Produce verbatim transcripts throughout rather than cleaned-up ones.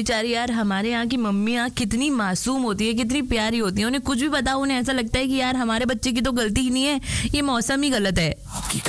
बेचारी यार, हमारे यहाँ की मम्मियाँ कितनी मासूम होती है, कितनी प्यारी होती है, उन्हें कुछ भी पता, उन्हें ऐसा लगता है कि यार हमारे बच्चे की तो गलती ही नहीं है, ये मौसम ही गलत है।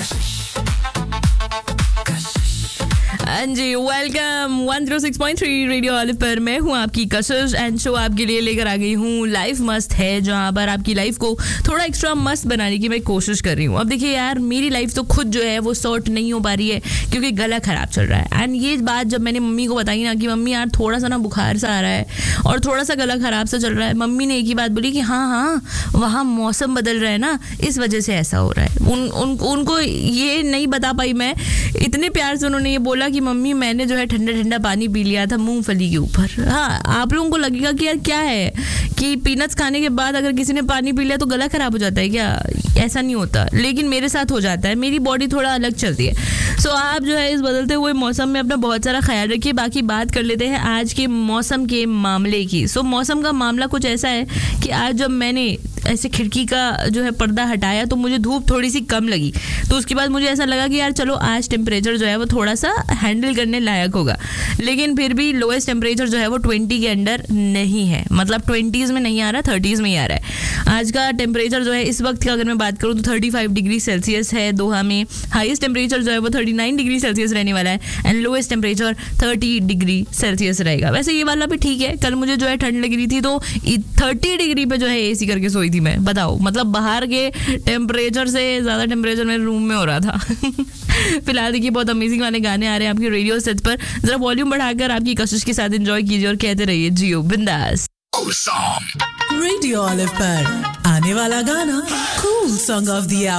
हाँ जी, welcome one zero six point three radio olive पर मैं हूँ आपकी कशिश एंड शो आपके लिए लेकर आ गई हूँ लाइफ मस्त है, जहाँ पर आपकी लाइफ को थोड़ा एक्स्ट्रा मस्त बनाने की मैं कोशिश कर रही हूँ। अब देखिए यार, मेरी लाइफ तो खुद जो है वो सॉर्ट नहीं हो पा रही है क्योंकि गला खराब चल रहा है। एंड ये बात जब मैंने मम्मी को बताई ना कि मम्मी यार थोड़ा सा ना बुखार सा आ रहा है और थोड़ा सा गला खराब सा चल रहा है, मम्मी ने एक ही बात बोली कि हाँ हाँ वहाँ मौसम बदल रहा है ना, इस वजह से ऐसा हो रहा है। उन, उन उनको ये नहीं बता पाई मैं, इतने प्यार से उन्होंने ये बोला कि मम्मी मैंने जो है ठंडा ठंडा पानी पी लिया था मूंगफली के ऊपर। हाँ, आप लोगों को लगेगा कि यार क्या है कि पीनट्स खाने के बाद अगर किसी ने पानी पी लिया तो गला खराब हो जाता है क्या? ऐसा नहीं होता, लेकिन मेरे साथ हो जाता है, मेरी बॉडी थोड़ा अलग चलती है। सो so, आप जो है इस बदलते हुए मौसम में अपना बहुत सारा ख्याल रखिए। बाकी बात कर लेते हैं आज के मौसम के मामले की। सो so, मौसम का मामला कुछ ऐसा है कि आज जब मैंने ऐसे खिड़की का जो है पर्दा हटाया तो मुझे धूप थोड़ी सी कम लगी, तो उसके बाद मुझे ऐसा लगा कि यार चलो आज टेम्परेचर जो है वो थोड़ा सा हैंडल करने लायक होगा, लेकिन फिर भी लोएस्ट टेम्परेचर जो है वो ट्वेंटी के अंडर नहीं है, मतलब ट्वेंटीज़ में नहीं आ रहा, थर्टीज़ में ही आ रहा है। आज का टेम्परेचर जो है इस वक्त का अगर मैं बात करूँ तो थर्टी फाइव डिग्री सेल्सियस है दोहा में। हाईएस्ट टेम्परेचर जो है वो थर्टी नाइन डिग्री सेल्सियस रहने वाला है and lowest temperature thirty degree Celsius रहेगा। वैसे ये वाला भी ठीक है, कल मुझे जो है ठंड लग रही थी तो थर्टी डिग्री पे जो है एसी करके सोई थी मैं, बताओ, मतलब बाहर के टेम्परेचर से ज़्यादा टेम्परेचर मेरे रूम में हो रहा था। फिलहाल देखिए बहुत अमेजिंग वाले गाने आ रहे हैं आपके रेडियो सेट पर, जरा वॉल्यूम बढ़ाकर आपकी कशिश के साथ एंजॉय कीजिए और कहते रहिए जियो बिंदास। रेडियो ऑलिव पर आने वाला गाना कूल सॉन्ग ऑफ द